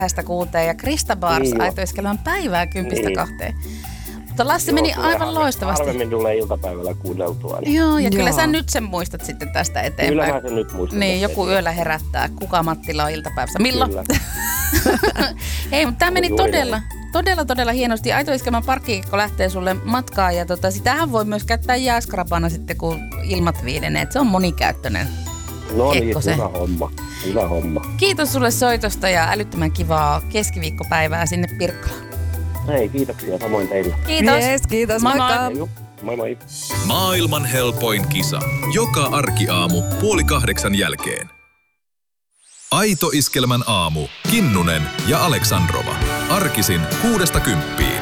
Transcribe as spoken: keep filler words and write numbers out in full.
Tästä kuuteen ja Krista Bars Niin jo. Aitoiskelman päivää kympistä Niin. kahteen. Mutta Lassi Joo, meni tulee aivan harve- loistavasti. Harvemmin tulee iltapäivällä kuunneltua. Niin. Joo, ja kyllä Joo. sä nyt sen muistat sitten tästä eteenpäin. Kyllä mä sen nyt muistan. Niin, tästä joku eteenpäin. yöllä herättää. Kuka Mattila on iltapäivässä? Milloin? Kyllä. Hei, mutta tämä meni Juuri todella, näin. todella, todella hienosti. Aitoiskelman parkkikiekko lähtee sulle matkaan ja tota, sitähän voi myös käyttää jääskrapana sitten, kun ilmat viilenee. Et se on monikäyttöinen. No niin, Kiekko se. hyvä homma. Hyvä homma. Kiitos sulle soitosta ja älyttömän kivaa keskiviikkopäivää sinne Pirkkalaan. Hei, kiitoksia samoin teille. Kiitos. Yes, kiitos. Moi moi. Moikka. Hei, moi moi. Maailman helpoin kisa. Joka arkiaamu puoli kahdeksan jälkeen. Aito Iskelmän aamu. Kinnunen ja Aleksandrova. Arkisin kuudesta kymppiin.